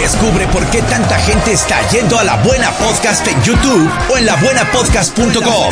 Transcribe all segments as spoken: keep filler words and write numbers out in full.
Descubre por qué tanta gente está yendo a La Buena Podcast en YouTube o en la buena podcast punto com.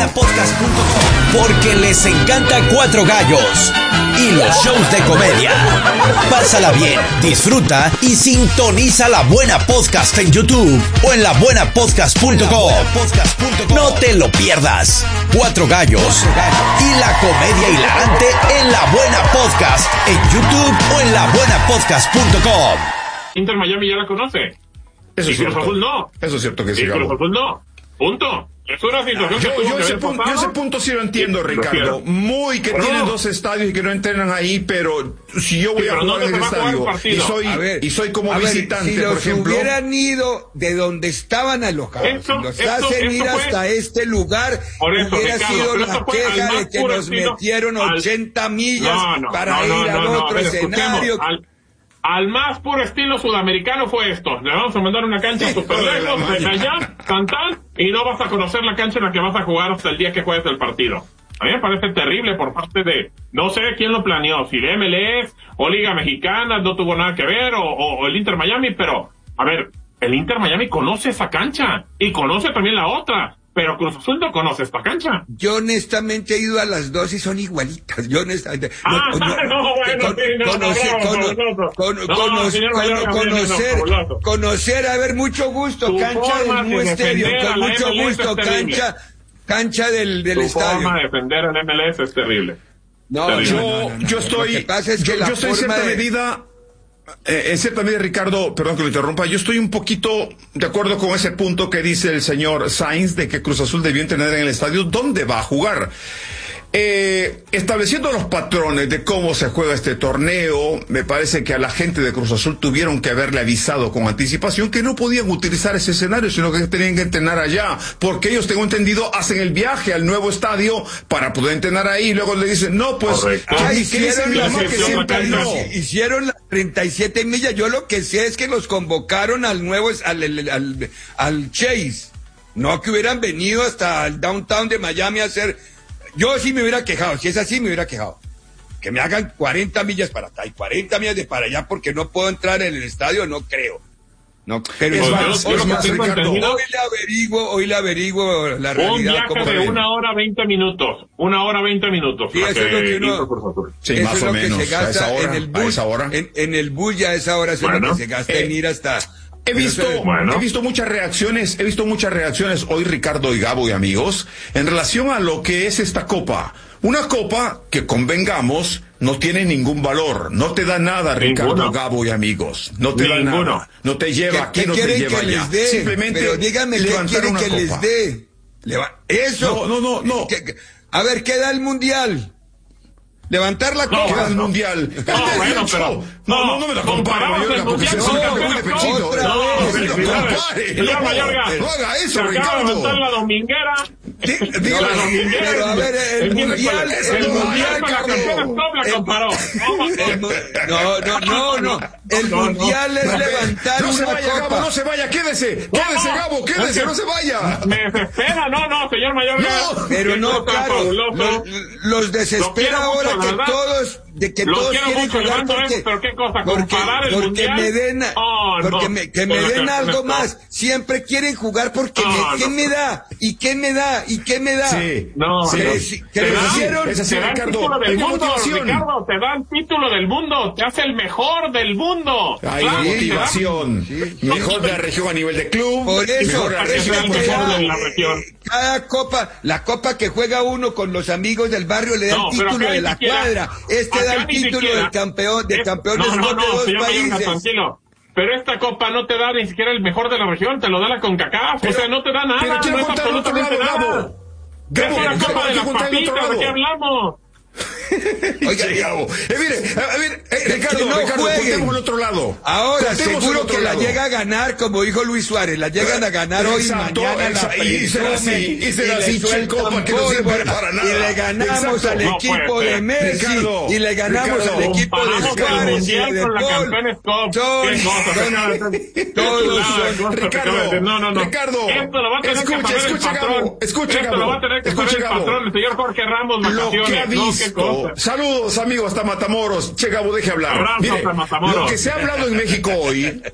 Porque les encanta Cuatro Gallos y los shows de comedia. Pásala bien, disfruta y sintoniza La Buena Podcast en YouTube o en la buena podcast punto com. No te lo pierdas. Cuatro Gallos y la comedia hilarante en La Buena Podcast en YouTube o en la buena podcast punto com. Inter Miami ya la conoce. Eso es cierto. Cruz Azul no. Eso es cierto que sí. Y Cruz Azul no. Punto. Es una situación yo, que tuvo yo, que ese haber punto, yo pasado. ese punto sí lo entiendo, Sí, Ricardo. lo Muy que pero tienen no. dos estadios y que no entrenan ahí, pero si yo voy Sí, a pero jugar ¿dónde en el se va a jugar el estadio y partido? soy, A ver, y soy como a ver, visitante, si por los ejemplo. hubieran ido de donde estaban alojados, Eso- si los eso- hacen eso ir fue- hasta este lugar, Por eso, hubiera Ricardo, sido pero la eso fue al queja más de que puro nos estilo- metieron al- ochenta millas No, no, para no, ir no, al no, no, otro a ver, escuchemos, escenario. Al, al más puro estilo sudamericano fue esto. Le vamos a mandar una cancha Sí, super joder, la lejos, maña. desde allá, tan tan, y no vas a conocer la cancha en la que vas a jugar hasta el día que juegues el partido. A mí me parece terrible por parte de, no sé quién lo planeó, si de M L S o Liga Mexicana, no tuvo nada que ver, o, o, o el Inter Miami, pero, a ver, el Inter Miami conoce esa cancha, y conoce también la otra, pero Cruz Azul no conoce esta cancha. Yo honestamente he ido a las dos y son igualitas. Yo honestamente. Ah, no, bueno, sí, no, conocer, no, cono- fabuloso. cono- No, cono- señor cono- Mayor Gabriel, no, conocer, fabuloso. conocer, a ver, mucho gusto, Tu cancha forma del New de Stadium, defender a con la mucho M L S gusto, es terrible. cancha, cancha del, del Tu estadio. forma de defender al M L S es terrible. No, Terrible. no, Yo, no, no, no. yo Lo estoy, que pasa es que yo, la yo estoy en forma cierta de- medida, eh, en cierta medida, Ricardo, perdón que lo interrumpa, yo estoy un poquito de acuerdo con ese punto que dice el señor Sainz de que Cruz Azul debió entrenar en el estadio donde va a jugar. Eh, estableciendo los patrones de cómo se juega este torneo, me parece que a la gente de Cruz Azul tuvieron que haberle avisado con anticipación que no podían utilizar ese escenario, sino que tenían que entrenar allá, porque ellos, tengo entendido, hacen el viaje al nuevo estadio para poder entrenar ahí, y luego le dicen, no, pues, Correcto. Ah, ¿qué dice hicieron mi las mamá que excepción siempre acá, no? hicieron las treinta y siete millas. Yo lo que sé es que los convocaron al nuevo, al, al, al, al Chase. No que hubieran venido hasta el downtown de Miami a hacer. Yo sí me hubiera quejado, si es así me hubiera quejado. Que me hagan cuarenta millas para acá y cuarenta millas de para allá porque no puedo entrar en el estadio, no creo. No, pero Es es más, más, yo- yo es lo que más, tengo Ricardo, entendido- hoy le averiguo, hoy le averiguo la Un realidad. viaje cómo de ven. una hora veinte minutos. Una hora veinte minutos. Sí, la eso es lo que uno- hizo Cruz Azul. Sí, Eso más es o lo que menos, se gasta a esa hora, en el a bus, esa hora. En, en el bus ya a esa hora eso es Bueno, lo que se gasta eh, en ir hasta. He pero visto, eso es- Bueno. he visto muchas reacciones, he visto muchas reacciones hoy, Ricardo y Gabo y amigos, en relación a lo que es esta copa. Una copa que, convengamos, no tiene ningún valor, no te da nada, Ricardo, Ninguno. Gabo y amigos, no te da Ninguno. nada, no te lleva ¿Qué, aquí, qué no te quieren lleva que allá. les dé? Simplemente Pero dígame qué levantar quieren una que copa. les dé. Leva- Eso. No, no, no, no. ¿Qué- qué- A ver, ¿qué da el mundial? Levantar la No, copa. ¿Qué da el no. mundial? No, bueno, pero- no, no, no me la compare, comparamos Mayorga, el porque se mundial hace un con cambio muy de campeonato. pechito. Otra No, vez. no me lo Felicidades. compare. Señor No, Mayorga, no haga se eso, acaba de levantar Ricardo. la dominguera. Dí- No, dígale. La dominguera. pero a ver, el El mundial, mundial- el el mundial, mundial con la Carlos. campeona Stop la El- comparó. ¿Cómo? el mu- No, no, no, no. El No, no. mundial es No, levantar no se una vaya, Gabo, copa. no se vaya, quédese, quédese, no. Gabo, quédese, no se vaya. Me desespera, no, no, señor Mayorga. No, Pero Qué no, cosa claro, fabuloso. los, los Lo desespera quiero ahora mucho, la que verdad. todos, de que Lo todos quiero quieren mucho, jugar levanto porque, eso, pero qué cosa, porque, comparar el porque mundial. me den, Oh, no. porque me, que me Con la den campeona algo Stop. más, siempre quieren jugar porque Oh, me, no. ¿qué me da? ¿Y qué me da? ¿Y qué me da? Sí. No, Sí. no. Que, si- que Te lo dan- hicieron, es así, te dan Ricardo, título del hay una mundo, motivación. Ricardo, te dan título del mundo, te hace el mejor del mundo. Hay Claro, te dan- motivación. Mejor de la región a nivel de club. por eso, mejor de la por eso región, por te favor. da, en la región. eh, cada copa, la copa que juega uno con los amigos del barrio le da No, el pero título acá de ni la siquiera- cuadra, este acá da el ni título siquiera- del campeón, de Es- campeones no, no, de no, dos señor Mayorga, países. tranquilo. Pero esta copa no te da ni siquiera el mejor de la región, te lo da la CONCACAF, Pero- o sea, no te da nada, pero quiero no es contar el otro absolutamente lado, nada. Gabo. Gabo, Es una Gabo, copa de hay que las contar el otro papitas, ¿de qué lado. hablamos? Oiga, Gabo. Eh, mire, a ver, eh, Ricardo, que no Ricardo, jueguen. contemos el otro lado. Ahora, Contemos el seguro otro que la lado. llega a ganar, como dijo Luis Suárez, la llegan a ganar hoy, Exacto, mañana, la exa- y será así, presumen, y será le así, sueltan Checo, que no sirve pólvora, para nada. y le ganamos Exacto. al No equipo puede de ser. Messi, Ricardo, y le ganamos Ricardo, al equipo de comparamos el Suárez, y Mundial de con la Paul. Campeones Cup. Son- Qué cosa, son- señor. todos Nada, son- cosa que acaba de Ricardo, decir. No, no, no. Ricardo, Esto lo va a tener escuche, que saber escuche, el patrón. Gabo, escuche, Esto Gabo, lo va a tener que escuche, saber el Gabo. patrón, el señor Jorge Ramos, Lo que vacaciones. ha No, qué visto. cosa. Saludos, amigos, hasta Matamoros. Che, Gabo, deje hablar. Abrazo Mire, hasta Matamoros. lo que se ha hablado en México hoy,